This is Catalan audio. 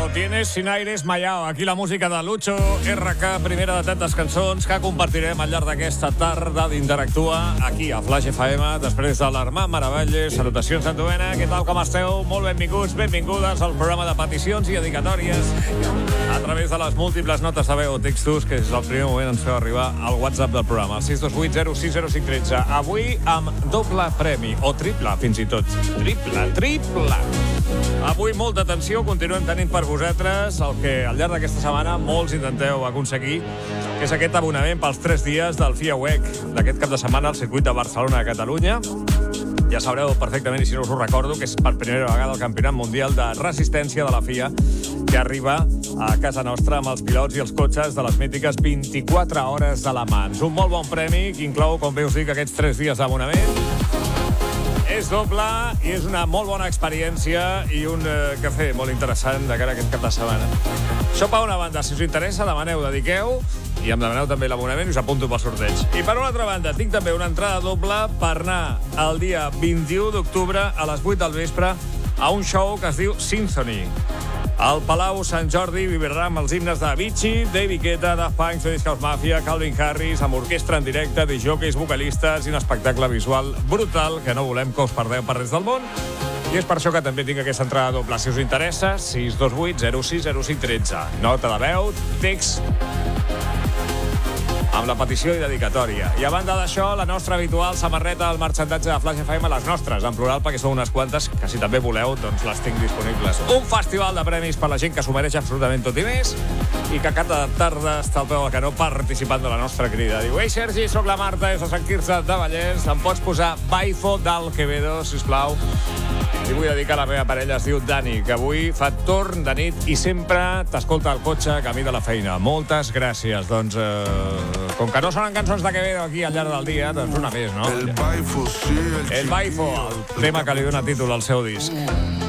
Lo tienes sin aires Mayao. Aquí la música de Lucho RK, primera de tantes cançons que compartirem al llarg d'aquesta tarda d'Interactua aquí a Flash FM, després de l'Armand Meravelles. Salutacions, Sant Duena. Què tal, com esteu? Molt benvinguts, benvingudes al programa de peticions i dedicatòries a través de les múltiples notes de veu o textos que des del primer moment ens feu arribar al WhatsApp del programa, el 628 060513. Avui amb doble premi, o triple, fins i tot. Triple. Avui molta atenció, continuem tenint per vosaltres el que al llarg d'aquesta setmana molts intenteu aconseguir, que és aquest abonament pels 3 dies del FIA WEC d'aquest cap de setmana al circuit de Barcelona a Catalunya. Ja sabreu perfectament, i si no us ho recordo, que és per primera vegada el Campionat Mundial de Resistència de la FIA que arriba a casa nostra amb els pilots i els cotxes de les mítiques 24 hores de Le Mans. Un molt bon premi que inclou, com bé us dic, aquests 3 dies d'abonament. És doble i és una molt bona experiència i un cafè molt interessant de cara a aquest cap de setmana. Això per una banda, si us interessa, demaneu, dediqueu, i em demaneu també l'abonament i us apunto pel sorteig. I per una altra banda, tinc també una entrada doble per anar el dia 21 d'octubre a les 8 del vespre a un show que es diu Symphony. Al Palau Sant Jordi vibrarà amb els himnes de Avicii, David Guetta, Daft Punk, Swedish House Mafia, Calvin Harris, amb orquestra en directe, disjòqueis, vocalistes i un espectacle visual brutal que no volem que us perdeu per res del món. I és per això que també tinc aquesta entrada doble. Si us interessa, 628 060513. Nota de veu, text, amb la petició i dedicatòria. I a banda d'això, la nostra habitual samarreta del marxandatge de Flash FM, les nostres, en plural, perquè són unes quantes, que si també voleu, doncs les tinc disponibles. Un festival de premis per la gent que s'ho mereix absolutament tot i més, i que cada tarda està al peu del canó participant de la nostra crida. Diu, ei, Sergi, sóc la Marta, des de Sant Quirze de Vallès, em pots posar Baifo del Quevedo, sisplau? I vull dedicar a la meva parella, es diu Dani, que avui fa torn de nit i sempre t'escolta al cotxe camí de la feina. Moltes gràcies. Doncs, com que no sonen cançons de Quevedo aquí al llarg del dia, doncs una més, no? El Baifo, sí. El Baifo, el tema que li dona títol al seu disc.